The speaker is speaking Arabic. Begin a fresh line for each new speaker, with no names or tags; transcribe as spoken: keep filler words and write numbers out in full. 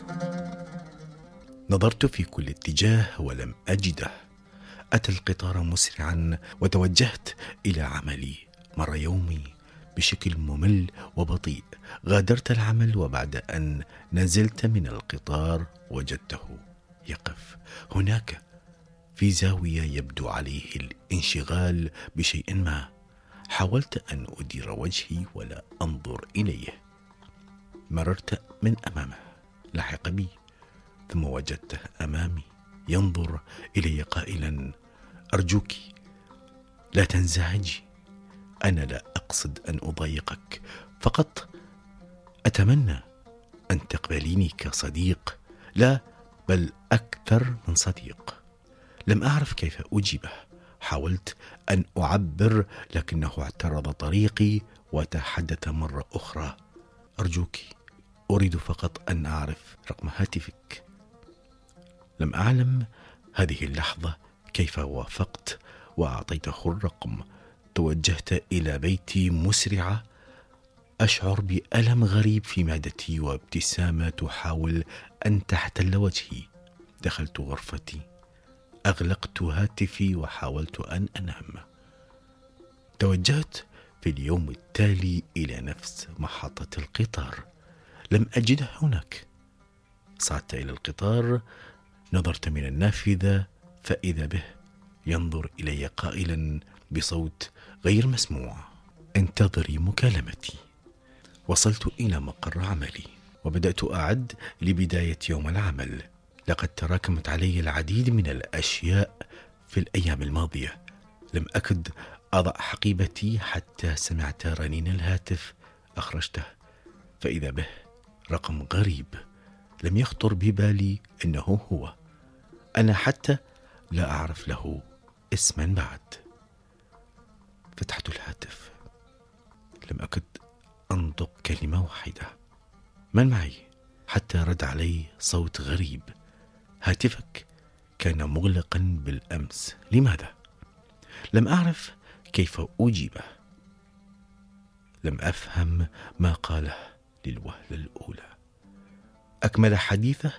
نظرت في كل اتجاه ولم أجده. أتى القطار مسرعا وتوجهت إلى عملي. مر يومي بشكل ممل وبطيء. غادرت العمل، وبعد أن نزلت من القطار وجدته يقف هناك في زاوية يبدو عليه الانشغال بشيء ما. حاولت أن أدير وجهي ولا أنظر إليه. مررت من أمامه، لحق بي، ثم وجدته أمامي ينظر إلي قائلا: أرجوك لا تنزعجي، أنا لا أقصد أن أضايقك، فقط أتمنى أن تقبليني كصديق، لا بل أكثر من صديق. لم أعرف كيف أجيبه. حاولت أن أعبر لكنه اعترض طريقي وتحدث مرة أخرى: أرجوك، أريد فقط أن أعرف رقم هاتفك. لم أعلم هذه اللحظة كيف وافقت وأعطيته الرقم. توجهت إلى بيتي مسرعة، أشعر بألم غريب في معدتي وابتسامة تحاول أن تحتل وجهي. دخلت غرفتي، أغلقت هاتفي وحاولت أن أنام. توجهت في اليوم التالي إلى نفس محطة القطار. لم أجده هناك. صعدت إلى القطار، نظرت من النافذة فإذا به ينظر إلي قائلا بصوت غير مسموع: انتظري مكالمتي. وصلت إلى مقر عملي وبدأت أعد لبداية يوم العمل. لقد تراكمت علي العديد من الأشياء في الأيام الماضية. لم أكد أضع حقيبتي حتى سمعت رنين الهاتف. أخرجته فإذا به رقم غريب لم يخطر ببالي إنه هو. أنا حتى لا أعرف له اسما بعد. فتحت الهاتف، لم أكد أنطق كلمة واحدة. من معي؟ حتى رد علي صوت غريب: هاتفك كان مغلقا بالأمس، لماذا؟ لم أعرف كيف أجيبه. لم أفهم ما قاله للوهلة الأولى. أكمل حديثه